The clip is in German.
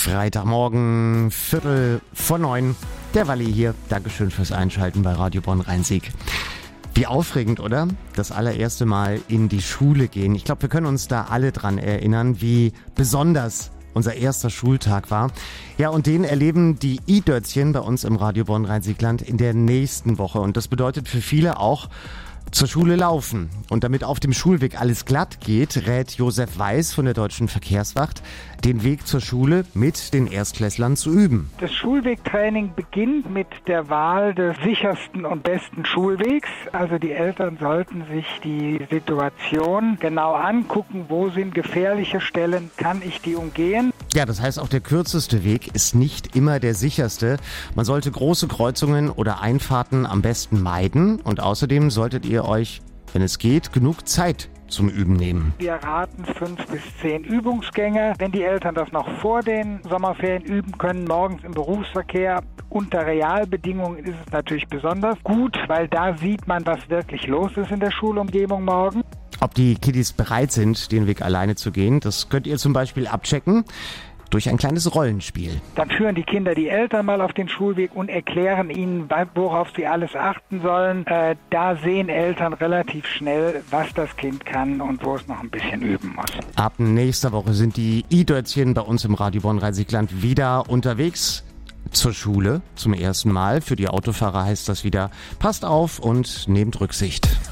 Freitagmorgen, 8:45. Der Walli hier. Dankeschön fürs Einschalten bei Radio Bonn Rhein-Sieg. Wie aufregend, oder? Das allererste Mal in die Schule gehen. Ich glaube, wir können uns da alle dran erinnern, wie besonders unser erster Schultag war. Ja, und den erleben die I-Dötzchen bei uns im Radio Bonn Rhein-Sieg-Land in der nächsten Woche. Und das bedeutet für viele auch zur Schule laufen. Und damit auf dem Schulweg alles glatt geht, rät Josef Weiß von der Deutschen Verkehrswacht, den Weg zur Schule mit den Erstklässlern zu üben. Das Schulwegtraining beginnt mit der Wahl des sichersten und besten Schulwegs. Also die Eltern sollten sich die Situation genau angucken, wo sind gefährliche Stellen, kann ich die umgehen? Ja, das heißt, auch der kürzeste Weg ist nicht immer der sicherste. Man sollte große Kreuzungen oder Einfahrten am besten meiden und außerdem solltet ihr euch, wenn es geht, genug Zeit zum Üben nehmen. Wir raten 5 bis 10 Übungsgänge. Wenn die Eltern das noch vor den Sommerferien üben können, morgens im Berufsverkehr, unter Realbedingungen ist es natürlich besonders gut, weil da sieht man, was wirklich los ist in der Schulumgebung morgen. Ob die Kiddies bereit sind, den Weg alleine zu gehen, das könnt ihr zum Beispiel abchecken durch ein kleines Rollenspiel. Dann führen die Kinder die Eltern mal auf den Schulweg und erklären ihnen, worauf sie alles achten sollen. Da sehen Eltern relativ schnell, was das Kind kann und wo es noch ein bisschen üben muss. Ab nächster Woche sind die I-Dötzchen bei uns im Radio Bonn Rhein-Sieg-Land wieder unterwegs zur Schule zum ersten Mal. Für die Autofahrer heißt das wieder, passt auf und nehmt Rücksicht.